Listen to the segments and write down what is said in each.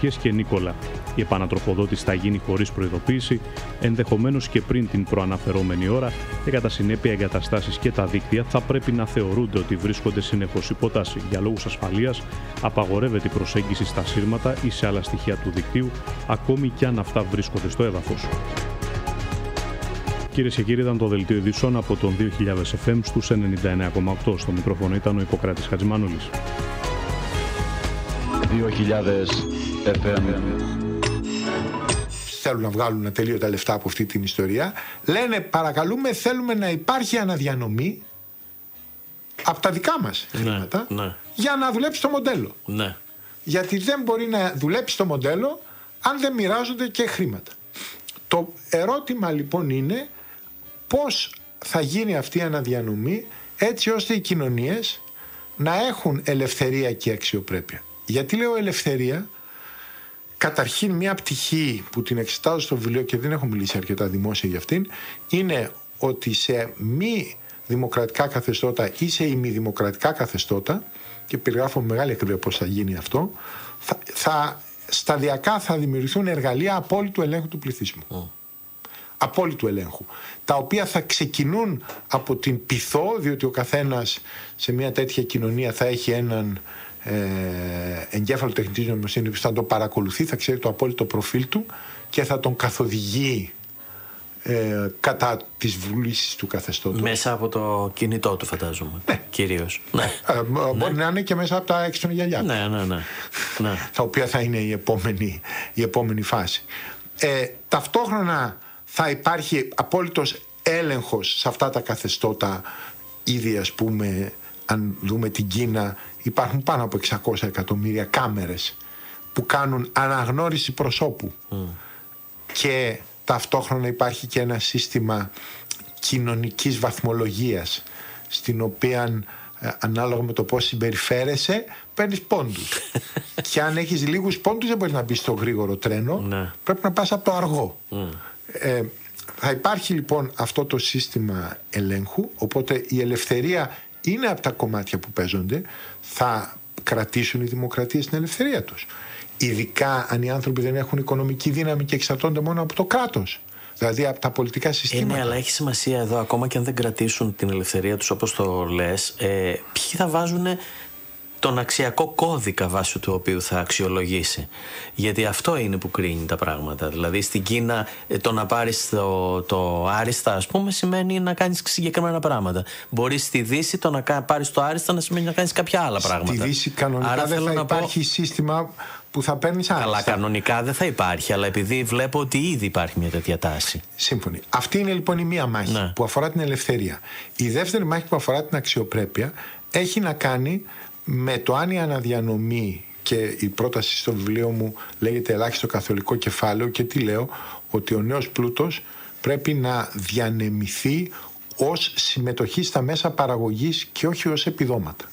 Κηφισιές και Νίκολα. Η επανατροφοδότηση θα γίνει χωρίς προειδοποίηση, ενδεχομένως και πριν την προαναφερόμενη ώρα, και κατά συνέπεια οι εγκαταστάσεις και τα δίκτυα θα πρέπει να θεωρούνται ότι βρίσκονται συνεχώς υπό τάση. Για λόγους ασφαλείας, απαγορεύεται η προσέγγιση στα σύρματα ή σε άλλα στοιχεία του δικτύου, ακόμη κι αν αυτά βρίσκονται στο έδαφος. Κυρίες και κύριοι, ήταν το δελτίο ειδήσεων από τον 2000 FM στους 99,8. Στο μικρόφωνο ήταν ο Ιπποκράτης Χατζημανόλης. 2000 FM. Θέλουν να βγάλουν ατελείωτα λεφτά από αυτή την ιστορία. Λένε, παρακαλούμε, θέλουμε να υπάρχει αναδιανομή από τα δικά μας χρήματα, για να δουλέψει το μοντέλο. Ναι. Γιατί δεν μπορεί να δουλέψει το μοντέλο αν δεν μοιράζονται και χρήματα. Το ερώτημα λοιπόν είναι πώς θα γίνει αυτή η αναδιανομή έτσι ώστε οι κοινωνίες να έχουν ελευθερία και αξιοπρέπεια. Γιατί λέω ελευθερία? Καταρχήν, μια πτυχή που την εξετάζω στο βιβλίο και δεν έχω μιλήσει αρκετά δημόσια για αυτήν, είναι ότι σε μη δημοκρατικά καθεστώτα ή σε ημιδημοκρατικά καθεστώτα, και περιγράφω με μεγάλη ακρίβεια πώς θα γίνει αυτό, σταδιακά θα δημιουργηθούν εργαλεία απόλυτου ελέγχου του πληθυσμού. Απόλυτου ελέγχου. Τα οποία θα ξεκινούν από την πειθό, διότι ο καθένας σε μια τέτοια κοινωνία θα έχει έναν εγκέφαλο τεχνητής νοημοσύνης που θα το παρακολουθεί, θα ξέρει το απόλυτο προφίλ του και θα τον καθοδηγεί κατά τις βουλήσεις του καθεστώτος. Μέσα από το κινητό του, φαντάζομαι. Ναι. Κυρίως. Ναι. Μπορεί να είναι και μέσα από τα έξω γυαλιά. Ναι. Τα οποία θα είναι η επόμενη φάση. Ταυτόχρονα θα υπάρχει απόλυτος έλεγχος σε αυτά τα καθεστώτα. Ήδη, ας πούμε, αν δούμε την Κίνα, υπάρχουν πάνω από 600 εκατομμύρια κάμερες που κάνουν αναγνώριση προσώπου. Και ταυτόχρονα υπάρχει και ένα σύστημα κοινωνικής βαθμολογίας, στην οποία ανάλογα με το πώς συμπεριφέρεσαι παίρνεις πόντους. Και αν έχεις λίγους πόντους δεν μπορείς να μπεις στο γρήγορο τρένο, πρέπει να πας από το αργό. Θα υπάρχει λοιπόν αυτό το σύστημα ελέγχου, οπότε η ελευθερία είναι από τα κομμάτια που παίζονται. Θα κρατήσουν οι δημοκρατίες την ελευθερία τους, ειδικά αν οι άνθρωποι δεν έχουν οικονομική δύναμη και εξαρτώνται μόνο από το κράτος, δηλαδή από τα πολιτικά συστήματα. Ναι, αλλά έχει σημασία εδώ, ακόμα και αν δεν κρατήσουν την ελευθερία τους όπως το λες, ποιοι θα βάζουν τον αξιακό κώδικα βάσει του οποίου θα αξιολογήσει. Γιατί αυτό είναι που κρίνει τα πράγματα. Δηλαδή στην Κίνα το να πάρεις το άριστα, ας πούμε, σημαίνει να κάνεις συγκεκριμένα πράγματα. Μπορεί στη Δύση το να πάρεις το άριστα να σημαίνει να κάνεις κάποια άλλα πράγματα. Στη Δύση κανονικά άρα δεν θα υπάρχει σύστημα που θα παίρνεις άριστα. Καλά, κανονικά δεν θα υπάρχει, αλλά επειδή βλέπω ότι ήδη υπάρχει μια τέτοια τάση. Σύμφωνοι. Αυτή είναι λοιπόν η μία μάχη που αφορά την ελευθερία. Η δεύτερη μάχη που αφορά την αξιοπρέπεια έχει να κάνει με το αν η αναδιανομή, και η πρόταση στο βιβλίο μου λέγεται ελάχιστο καθολικό κεφάλαιο, και τι λέω, ότι ο νέος πλούτος πρέπει να διανεμηθεί ως συμμετοχή στα μέσα παραγωγής και όχι ως επιδόματα.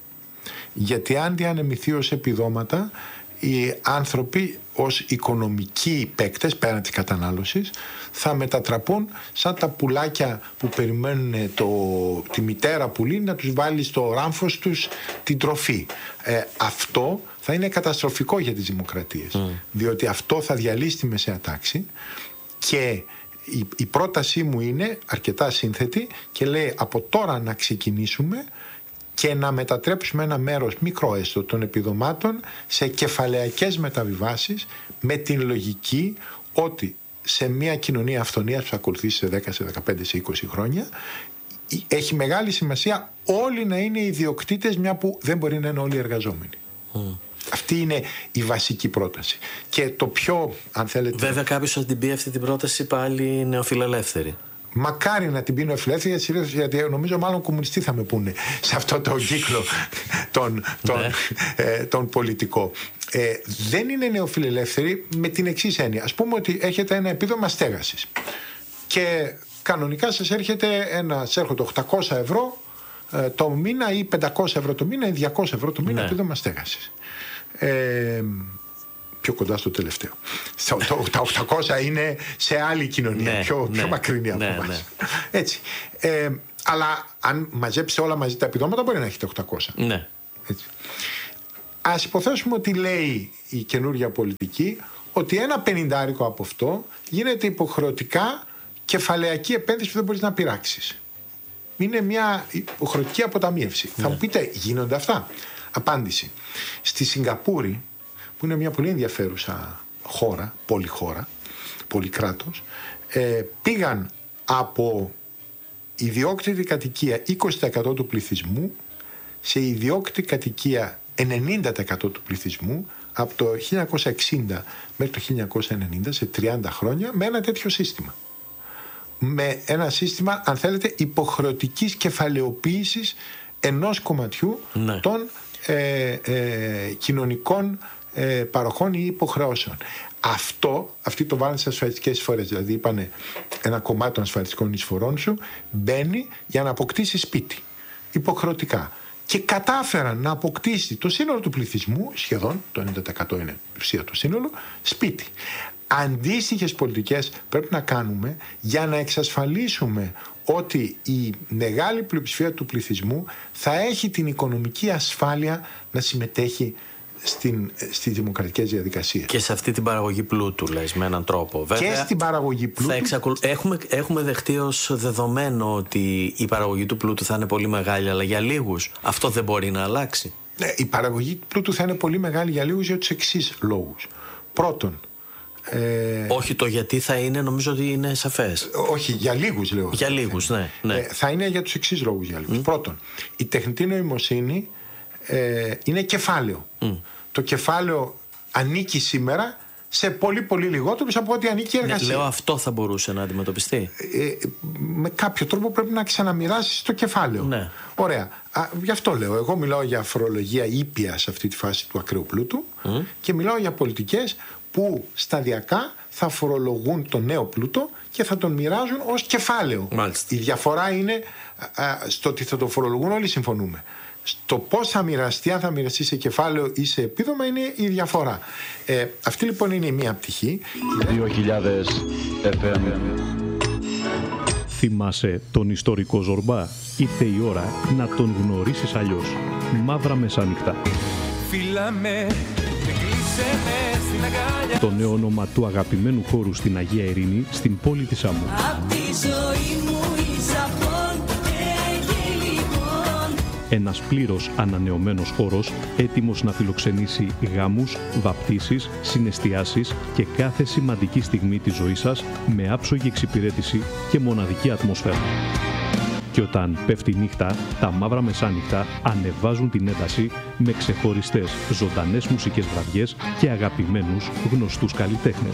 Γιατί αν διανεμηθεί ως επιδόματα, οι άνθρωποι ως οικονομικοί παίκτες πέραν της κατανάλωσης θα μετατραπούν σαν τα πουλάκια που περιμένουν τη μητέρα πουλί να τους βάλει στο ράμφος τους την τροφή. Αυτό θα είναι καταστροφικό για τις δημοκρατίες, διότι αυτό θα διαλύσει τη μεσαία τάξη. Και η πρότασή μου είναι αρκετά σύνθετη και λέει από τώρα να ξεκινήσουμε και να μετατρέψουμε ένα μέρος, μικρό έστω, των επιδομάτων σε κεφαλαιακές μεταβιβάσεις, με την λογική ότι σε μια κοινωνία αυθονίας που θα ακολουθήσει σε 10, σε 15, σε 20 χρόνια, έχει μεγάλη σημασία όλοι να είναι ιδιοκτήτες, μια που δεν μπορεί να είναι όλοι εργαζόμενοι. Αυτή είναι η βασική πρόταση. Και το πιο, αν θέλετε... Βέβαια κάποιος θα την πει αυτή την πρόταση πάλι νεοφιλελεύθερη. Μακάρι να την πει νεοφιλελεύθερη, γιατί νομίζω μάλλον κομμουνιστοί θα με πούνε σε αυτό το κύκλο τον πολιτικό. Δεν είναι νεοφιλελεύθερη με την εξής έννοια. Ας πούμε ότι έχετε ένα επίδομα στέγασης και κανονικά σας έρχονται 800 ευρώ το μήνα ή 500 ευρώ το μήνα ή 200 ευρώ το μήνα επίδομα στέγασης. Πιο κοντά στο τελευταίο. Τα 800 είναι σε άλλη κοινωνία, πιο μακρινή από εμάς. Έτσι. Αλλά αν μαζέψετε όλα μαζί τα επιδόματα μπορεί να έχετε 800. Ναι. Έτσι. ας υποθέσουμε ότι λέει η καινούργια πολιτική ότι ένα 50 από αυτό γίνεται υποχρεωτικά κεφαλαιακή επένδυση που δεν μπορείς να πειράξεις. Είναι μια υποχρεωτική αποταμίευση. Θα μου πείτε, γίνονται αυτά? Απάντηση. Στη Σιγκαπούρη, που είναι μια πολύ ενδιαφέρουσα χώρα, πολυκράτος, πήγαν από ιδιόκτητη κατοικία 20% του πληθυσμού σε ιδιόκτητη κατοικία 90% του πληθυσμού από το 1960 μέχρι το 1990, σε 30 χρόνια, με ένα τέτοιο σύστημα. Με ένα σύστημα, αν θέλετε, υποχρεωτικής κεφαλαιοποίησης ενός κομματιού των κοινωνικών παροχών ή υποχρεώσεων. Αυτοί το βάλουν στις ασφαλιστικές εισφορές. Δηλαδή είπανε, ένα κομμάτι των ασφαλιστικών εισφορών σου μπαίνει για να αποκτήσει σπίτι υποχρεωτικά, και κατάφεραν να αποκτήσει το σύνολο του πληθυσμού, σχεδόν το 90% είναι ουσία το σύνολο, σπίτι. Αντίστοιχες πολιτικές πρέπει να κάνουμε για να εξασφαλίσουμε ότι η μεγάλη πλειοψηφία του πληθυσμού θα έχει την οικονομική ασφάλεια να συμμετέχει στις δημοκρατικές διαδικασίες. Και σε αυτή την παραγωγή πλούτου, λες, με έναν τρόπο. Βέβαια, και στην παραγωγή πλούτου. Έχουμε δεχτεί ως δεδομένο ότι η παραγωγή του πλούτου θα είναι πολύ μεγάλη, αλλά για λίγους. Αυτό δεν μπορεί να αλλάξει. Η παραγωγή του πλούτου θα είναι πολύ μεγάλη για λίγους για τους εξής λόγους. Πρώτον, όχι, το γιατί θα είναι, νομίζω ότι είναι σαφές. Όχι, για λίγους λέω. Για λίγους, ναι. Θα είναι για τους εξής λόγους για λίγους. Πρώτον, η τεχνητή νοημοσύνη είναι κεφάλαιο. Το κεφάλαιο ανήκει σήμερα σε πολύ πολύ λιγότερους από ό,τι ανήκει η εργασία. Λέω, αυτό θα μπορούσε να αντιμετωπιστεί. Με κάποιο τρόπο πρέπει να ξαναμοιράσεις το κεφάλαιο. Ναι. Ωραία. Γι' αυτό λέω. Εγώ μιλάω για φορολογία ήπια σε αυτή τη φάση του ακραίου πλούτου και μιλάω για πολιτικές που σταδιακά θα φορολογούν τον νέο πλούτο και θα τον μοιράζουν ως κεφάλαιο. Μάλιστα. Η διαφορά είναι στο ότι θα το φορολογούν, όλοι συμφωνούμε. Στο πώς θα μοιραστεί, αν θα μοιραστεί σε κεφάλαιο ή σε επίδομα, είναι η διαφορά. Αυτή λοιπόν είναι η μία πτυχή. 2000 FM. Θυμάσαι τον ιστορικό Ζορμπά? Ήρθε η ώρα να τον γνωρίσεις αλλιώς. Μαύρα Μεσάνυχτα. Το νέο όνομα του αγαπημένου χώρου στην Αγία Ειρήνη, στην πόλη της Σάμου. Ένας πλήρως ανανεωμένος χώρος, έτοιμος να φιλοξενήσει γάμους, βαπτίσεις, συναισθιάσεις και κάθε σημαντική στιγμή της ζωής σας με άψογη εξυπηρέτηση και μοναδική ατμόσφαιρα. Και όταν πέφτει η νύχτα, τα Μαύρα Μεσάνυχτα ανεβάζουν την ένταση με ξεχωριστές ζωντανές μουσικές βραδιές και αγαπημένους γνωστούς καλλιτέχνες.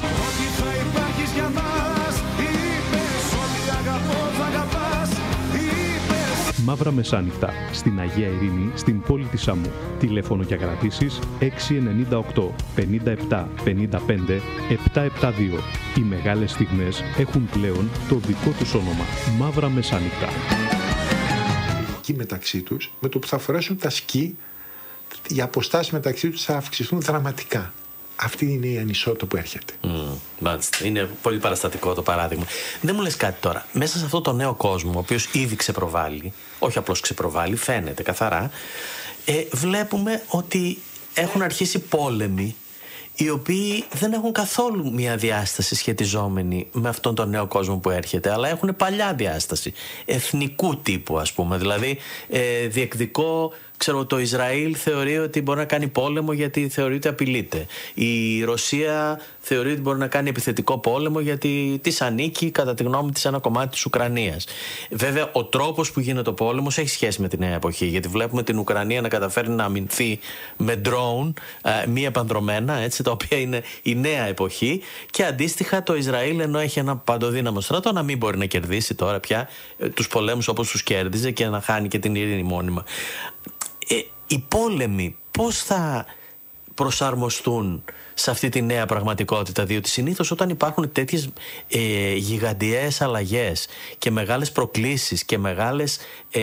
Μαύρα Μεσάνυχτα, στην Αγία Ειρήνη, στην πόλη της Σάμου. Τηλέφωνο για κρατήσεις 698 57 55 772. Οι μεγάλες στιγμές έχουν πλέον το δικό τους όνομα. Μαύρα Μεσάνυχτα. Και μεταξύ τους, με το που θα φορέσουν τα σκι, οι αποστάσεις μεταξύ τους θα αυξηθούν δραματικά. Αυτή είναι η ανισότητα που έρχεται. Είναι πολύ παραστατικό το παράδειγμα. Δεν μου λες κάτι τώρα? Μέσα σε αυτό το νέο κόσμο, ο οποίος ήδη ξεπροβάλλει, όχι απλώς ξεπροβάλλει, φαίνεται καθαρά, βλέπουμε ότι έχουν αρχίσει πόλεμοι οι οποίοι δεν έχουν καθόλου μια διάσταση σχετιζόμενη με αυτόν τον νέο κόσμο που έρχεται, αλλά έχουν παλιά διάσταση, εθνικού τύπου, ας πούμε. Δηλαδή διεκδικώ, ξέρω, το Ισραήλ θεωρεί ότι μπορεί να κάνει πόλεμο γιατί θεωρεί ότι απειλείται. Η Ρωσία θεωρεί ότι μπορεί να κάνει επιθετικό πόλεμο γιατί της ανήκει, κατά τη γνώμη της, ένα κομμάτι της Ουκρανίας. Βέβαια, ο τρόπος που γίνεται ο πόλεμος έχει σχέση με τη νέα εποχή, γιατί βλέπουμε την Ουκρανία να καταφέρει να αμυνθεί με ντρόουν μη επανδρομένα, έτσι, τα οποία είναι η νέα εποχή, και αντίστοιχα το Ισραήλ, ενώ έχει ένα παντοδύναμο στρατό, να μην μπορεί να κερδίσει τώρα πια τους πολέμους όπως τους κέρδιζε και να χάνει και την ειρήνη μόνιμα. Οι πόλεμοι πώς θα προσαρμοστούν σε αυτή τη νέα πραγματικότητα? Διότι συνήθως όταν υπάρχουν τέτοιες γιγαντιαίες αλλαγές και μεγάλες προκλήσεις και μεγάλες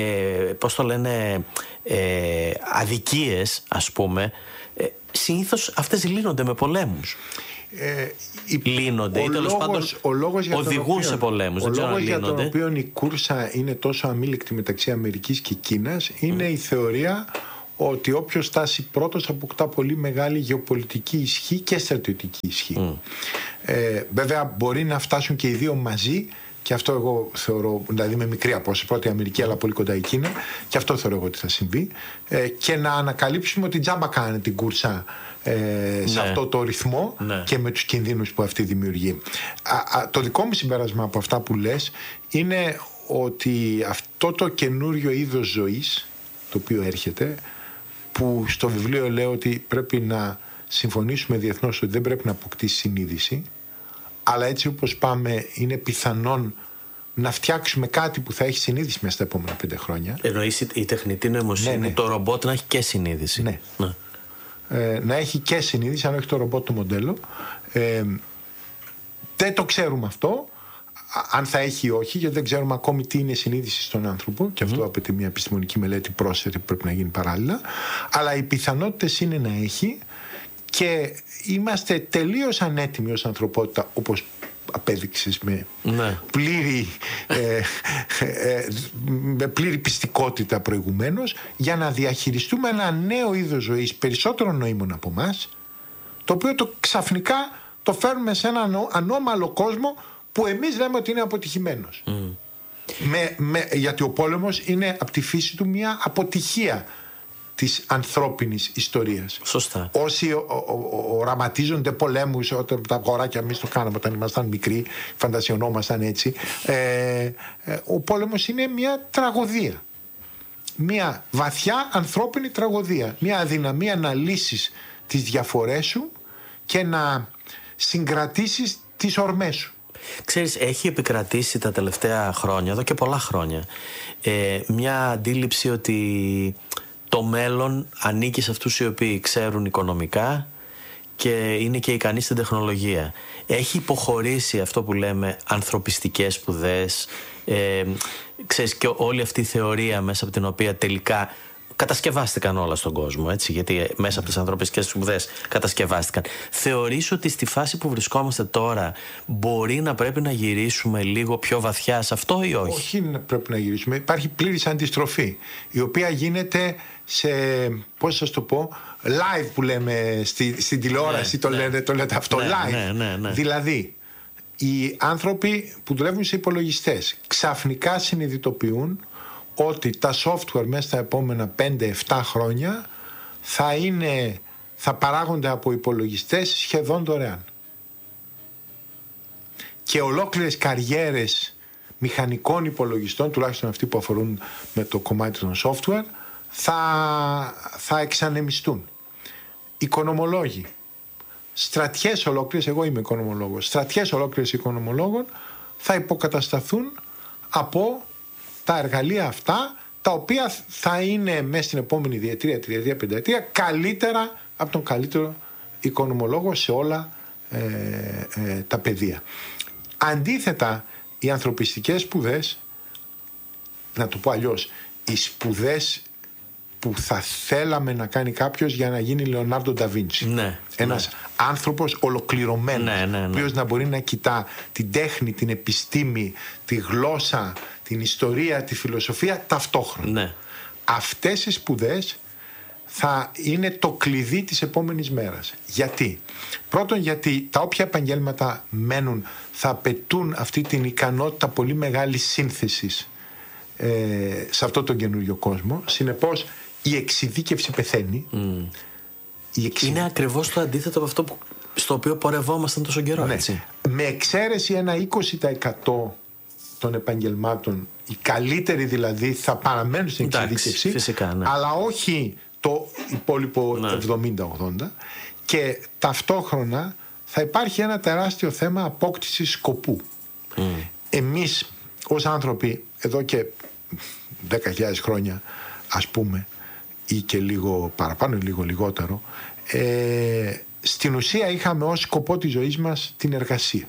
αδικίες, ας πούμε, συνήθως αυτές λύνονται με πολέμους. Λύνονται ή τέλος πάντων οδηγούν σε πολέμους. Ο λόγος για τον οποίο η κούρσα είναι τόσο αμήλικτη μεταξύ Αμερικής και Κίνας είναι η θεωρία ότι όποιος φτάσει πρώτος αποκτά πολύ μεγάλη γεωπολιτική ισχύ και στρατιωτική ισχύ. Βέβαια μπορεί να φτάσουν και οι δύο μαζί, και αυτό εγώ θεωρώ, δηλαδή με μικρή απόσταση, πρώτη Αμερική αλλά πολύ κοντά η Κίνα, και αυτό θεωρώ εγώ ότι θα συμβεί, και να ανακαλύψουμε ότι τζάμπα κάνει την κούρσα σε αυτό το ρυθμό και με τους κινδύνους που αυτή δημιουργεί. Το δικό μου συμπέρασμα από αυτά που λες είναι ότι αυτό το καινούριο είδος ζωής το οποίο έρχεται, που στο βιβλίο λέω ότι πρέπει να συμφωνήσουμε διεθνώς ότι δεν πρέπει να αποκτήσει συνείδηση, αλλά έτσι όπως πάμε είναι πιθανόν να φτιάξουμε κάτι που θα έχει συνείδηση μέσα στα επόμενα 5 χρόνια. Εννοείς η τεχνητή νοημοσύνη, το ρομπότ να έχει και συνείδηση. Ναι. Να έχει και συνείδηση, αν όχι το ρομπότ το μοντέλο. Δεν το ξέρουμε αυτό, αν θα έχει ή όχι, γιατί δεν ξέρουμε ακόμη τι είναι συνείδηση στον άνθρωπο, και αυτό απαιτεί μια επιστημονική μελέτη πρόσθετη που πρέπει να γίνει παράλληλα. Αλλά οι πιθανότητες είναι να έχει, και είμαστε τελείως ανέτοιμοι ως ανθρωπότητα, όπως απέδειξες με πλήρη πιστικότητα προηγουμένως, για να διαχειριστούμε ένα νέο είδος ζωής περισσότερων νοήμων από εμάς, το οποίο ξαφνικά το φέρνουμε σε έναν ανώμαλο κόσμο που εμείς λέμε ότι είναι αποτυχημένος. Γιατί ο πόλεμος είναι από τη φύση του μια αποτυχία της ανθρώπινης ιστορίας. Σωστά. Όσοι οραματίζονται πολέμους, όταν τα αγοράκια εμείς το κάναμε όταν ήμασταν μικροί, φαντασιωνόμασταν έτσι, ο πόλεμος είναι μια τραγωδία. Μια βαθιά ανθρώπινη τραγωδία. Μια αδυναμία να λύσεις τις διαφορές σου και να συγκρατήσεις τις ορμές σου. Ξέρεις, έχει επικρατήσει τα τελευταία χρόνια, εδώ και πολλά χρόνια, μια αντίληψη ότι το μέλλον ανήκει σε αυτούς οι οποίοι ξέρουν οικονομικά και είναι και ικανοί στην τεχνολογία. Έχει υποχωρήσει αυτό που λέμε ανθρωπιστικές σπουδές, ξέρεις, και όλη αυτή η θεωρία μέσα από την οποία τελικά κατασκευάστηκαν όλα στον κόσμο, έτσι, γιατί μέσα από τις ανθρωπιστικές σπουδές κατασκευάστηκαν. Θεωρείς ότι στη φάση που βρισκόμαστε τώρα μπορεί να πρέπει να γυρίσουμε λίγο πιο βαθιά σε αυτό ή όχι? Όχι, πρέπει να γυρίσουμε. Υπάρχει πλήρης αντιστροφή, η οποία γίνεται σε, πώς σας το πω, live που λέμε στην τηλεόραση, το λέτε αυτό, live. Δηλαδή, οι άνθρωποι που δουλεύουν σε υπολογιστές ξαφνικά συνειδητοποιούν ότι τα software μέσα στα επόμενα 5-7 χρόνια θα παράγονται από υπολογιστές σχεδόν δωρεάν. Και ολόκληρες καριέρες μηχανικών υπολογιστών, τουλάχιστον αυτοί που αφορούν με το κομμάτι των software, θα εξανεμιστούν. Οικονομολόγοι, στρατιές ολόκληρες, εγώ είμαι οικονομολόγος, στρατιές ολόκληρες οικονομολόγων θα υποκατασταθούν από τα εργαλεία αυτά, τα οποία θα είναι μέσα στην επόμενη διετία, τριετία, πενταετία καλύτερα από τον καλύτερο οικονομολόγο σε όλα τα πεδία. Αντίθετα, οι ανθρωπιστικές σπουδές, να το πω αλλιώς, οι σπουδές που θα θέλαμε να κάνει κάποιος για να γίνει Λεωνάρντο Νταβίντσι. Ένας άνθρωπος ολοκληρωμένος, ο οποίος να μπορεί να κοιτά την τέχνη, την επιστήμη, τη γλώσσα, την ιστορία, τη φιλοσοφία ταυτόχρονα. Αυτές οι σπουδές θα είναι το κλειδί της επόμενης μέρας. Γιατί? Πρώτον, γιατί τα όποια επαγγέλματα μένουν θα απαιτούν αυτή την ικανότητα πολύ μεγάλης σύνθεσης σε αυτό τον καινούριο κόσμο. Συνεπώς η εξειδίκευση πεθαίνει. Είναι ακριβώς το αντίθετο από αυτό στο οποίο πορευόμασταν τόσο καιρό, έτσι. Με εξαίρεση ένα 20% των επαγγελμάτων, οι καλύτεροι δηλαδή θα παραμένουν στην εξειδίκευση, φυσικά, αλλά όχι το υπόλοιπο 70-80, και ταυτόχρονα θα υπάρχει ένα τεράστιο θέμα απόκτησης σκοπού. Εμείς ως άνθρωποι εδώ και 10.000 χρόνια, ας πούμε, ή και λίγο παραπάνω ή λίγο λιγότερο, στην ουσία είχαμε ως σκοπό της ζωής μας την εργασία.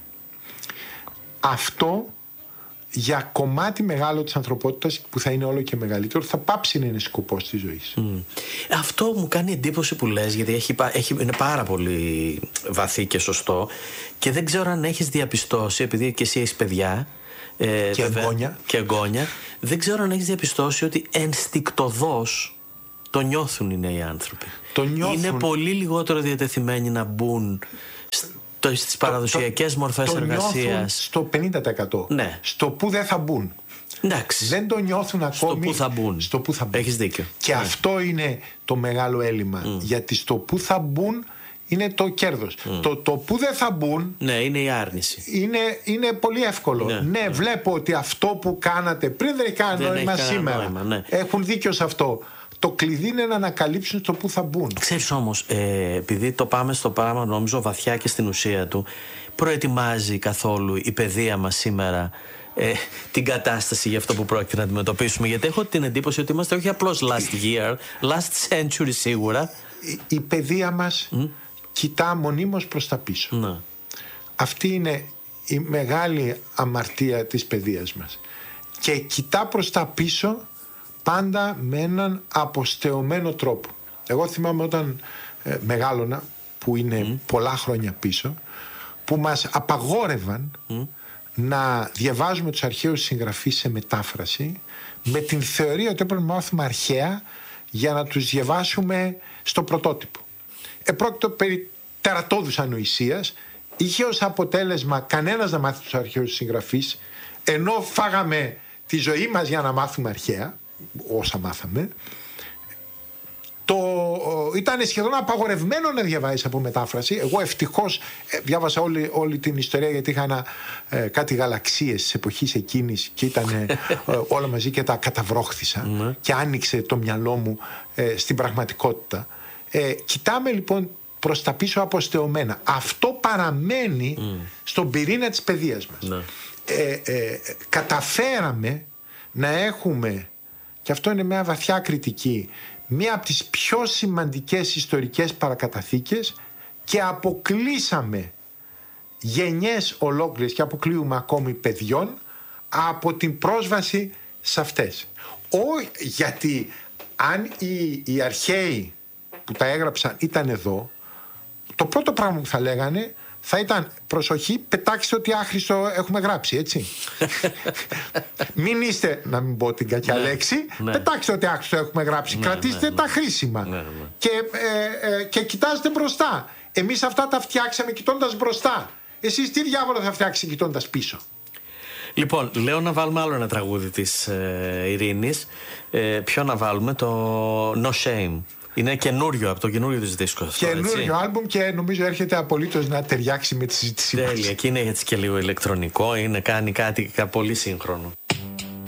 Αυτό για κομμάτι μεγάλο της ανθρωπότητας, που θα είναι όλο και μεγαλύτερο, θα πάψει να είναι σκοπός της ζωής. Αυτό μου κάνει εντύπωση που λες, γιατί είναι πάρα πολύ βαθύ και σωστό, και δεν ξέρω αν έχεις διαπιστώσει, επειδή και εσύ έχεις παιδιά και εγγόνια, δεν ξέρω αν έχεις διαπιστώσει ότι ενστικτωδώς το νιώθουν οι νέοι άνθρωποι. Το νιώθουν. Είναι πολύ λιγότερο διατεθειμένοι να μπουν στις παραδοσιακές μορφές εργασίας. Στο 50%. Ναι. Στο που δεν θα μπουν. Εντάξει. Δεν το νιώθουν ακόμη. Στο που θα μπουν. Έχεις δίκιο. Και αυτό είναι το μεγάλο έλλειμμα. Γιατί στο που θα μπουν είναι το κέρδος. Το που δεν θα μπουν. Ναι, είναι η άρνηση. Είναι πολύ εύκολο. Ναι, βλέπω ότι αυτό που κάνατε πριν δεν έχει κανένα νόημα σήμερα. Νόημα, ναι. Έχουν δίκιο σε αυτό. Το κλειδί είναι να ανακαλύψουν το που θα μπουν. Ξέρεις όμως, επειδή το πάμε στο πράγμα νομίζω βαθιά και στην ουσία του, προετοιμάζει καθόλου η παιδεία μας σήμερα την κατάσταση για αυτό που πρόκειται να αντιμετωπίσουμε? Γιατί έχω την εντύπωση ότι είμαστε όχι απλώς last year, last century σίγουρα. Η παιδεία μας κοιτά μονίμως προς τα πίσω. Ναι. Αυτή είναι η μεγάλη αμαρτία της παιδείας μας. Και κοιτά προς τα πίσω πάντα με έναν αποστεωμένο τρόπο. Εγώ θυμάμαι όταν μεγάλωνα, που είναι πολλά χρόνια πίσω, που μας απαγόρευαν να διαβάζουμε τους αρχαίους συγγραφείς σε μετάφραση, με την θεωρία ότι έπρεπε να μάθουμε αρχαία για να τους διαβάσουμε στο πρωτότυπο. Επρόκειτο περί τερατώδους ανοησίας. Είχε ως αποτέλεσμα κανένας να μάθει τους αρχαίους συγγραφείς, ενώ φάγαμε τη ζωή μας για να μάθουμε αρχαία, όσα μάθαμε. Ήταν σχεδόν απαγορευμένο να διαβάζεις από μετάφραση. Εγώ ευτυχώς διάβασα όλη την ιστορία, γιατί είχα κάτι γαλαξίες της εποχής εκείνης και ήταν όλα μαζί και τα καταβρόχθησα και άνοιξε το μυαλό μου στην πραγματικότητα. Κοιτάμε λοιπόν προς τα πίσω αποστεωμένα. Αυτό παραμένει στον πυρήνα της παιδείας μας. Καταφέραμε να έχουμε, και αυτό είναι μια βαθιά κριτική, μία από τις πιο σημαντικές ιστορικές παρακαταθήκες, και αποκλείσαμε γενιές ολόκληρες και αποκλείουμε ακόμη παιδιών από την πρόσβαση σε αυτές. Γιατί αν οι αρχαίοι που τα έγραψαν ήταν εδώ, το πρώτο πράγμα που θα λέγανε θα ήταν προσοχή, πετάξτε ότι άχρηστο έχουμε γράψει, έτσι. Μην είστε, να μην πω την κακιά λέξη, πετάξτε ότι άχρηστο έχουμε γράψει, κρατήστε τα χρήσιμα. Και κοιτάζετε μπροστά. Εμείς αυτά τα φτιάξαμε κοιτώντας μπροστά. Εσείς τι διάβολο θα φτιάξετε κοιτώντας πίσω? Λοιπόν, λέω να βάλουμε άλλο ένα τραγούδι της Ειρήνης. Ποιο να βάλουμε? Το No Shame. Είναι καινούριο, από το καινούριο της δίσκο. Καινούριο άλμπουμ, και νομίζω έρχεται απολύτως να ταιριάξει με τη συζήτησή μας. Τέλεια, και είναι έτσι και λίγο ηλεκτρονικό, κάνει κάτι πολύ σύγχρονο.